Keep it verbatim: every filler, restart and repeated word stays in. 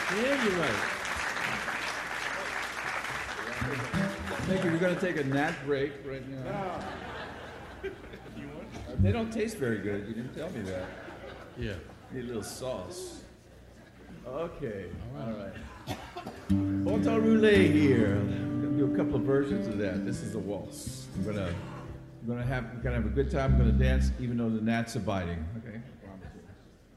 Yeah, you're right. Thank you. We're going to take a nap break right now. They don't taste very good. You didn't tell me that. Yeah. Need a little sauce. Okay. All right. Hotel Roulette here. I'm going to do a couple of versions of that. This is a waltz. I'm going to, I'm going to have, we're going to have a good time. I'm going to dance even though the gnats are biting. Okay.